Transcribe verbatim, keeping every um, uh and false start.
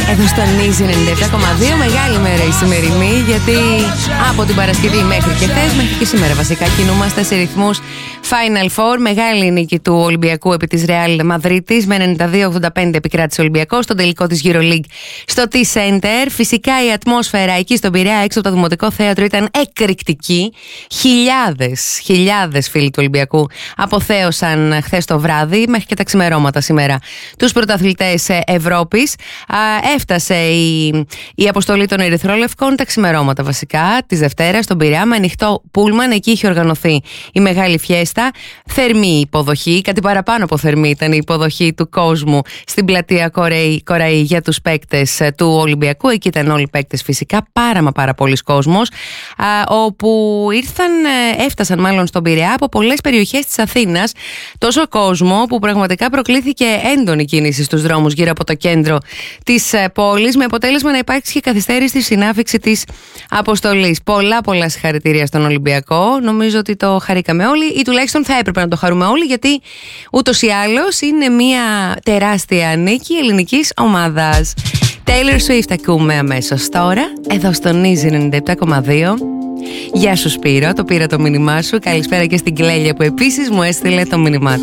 Εδώ στο Νίζι ενενήντα επτά κόμμα δύο. Μεγάλη μέρα η σημερινή, γιατί από την Παρασκευή μέχρι και χθες, μέχρι και σήμερα βασικά, κινούμαστε σε ρυθμούς Final Four. Μεγάλη νίκη του Ολυμπιακού επί της Ρεάλ Μαδρίτης με ενενήντα δύο ογδόντα πέντε επικράτησε ο Ολυμπιακός στον τελικό της EuroLeague στο T-Center. Φυσικά η ατμόσφαιρα εκεί στον Πειραιά, έξω από το Δημοτικό Θέατρο, ήταν εκρηκτική. Χιλιάδες, χιλιάδες φίλοι του Ολυμπιακού αποθέωσαν χθες το βράδυ, μέχρι και τα ξημερώματα σήμερα, τους πρωταθλητές Ευρώπης. Έφτασε η, η αποστολή των Ερυθρόλευκων τα ξημερώματα βασικά της Δευτέρας στον Πειραιά με ανοιχτό πούλμαν. Εκεί είχε οργανωθεί η μεγάλη φιέστα. Θερμή υποδοχή, κάτι παραπάνω από θερμή ήταν η υποδοχή του κόσμου στην πλατεία Κοραή, Κοραή για τους παίκτες του Ολυμπιακού. Εκεί ήταν όλοι οι παίκτες φυσικά, πάρα μα πάρα πολλοί κόσμος, α, όπου ήρθαν, έφτασαν μάλλον στον Πειραιά από πολλές περιοχές της Αθήνας. Τόσο κόσμο που πραγματικά προκλήθηκε έντονη κίνηση στους δρόμους γύρω από το κέντρο της πόλης, με αποτέλεσμα να υπάρξει και καθυστέρηση στη συνάφιξη της αποστολής. Πολλά πολλά συγχαρητήρια στον Ολυμπιακό. Νομίζω ότι το χαρήκαμε όλοι, ή τουλάχιστον θα έπρεπε να το χαρούμε όλοι, γιατί ούτως ή άλλως είναι μια τεράστια νίκη ελληνικής ομάδας. Taylor Swift ακούμε αμέσως τώρα, εδώ στο Νίζι ενενήντα επτά κόμμα δύο. Γεια σου Σπύρο, το πήρα το μήνυμά σου. Καλησπέρα και στην Κλέλια που επίσης μου έστειλε το μήνυμά.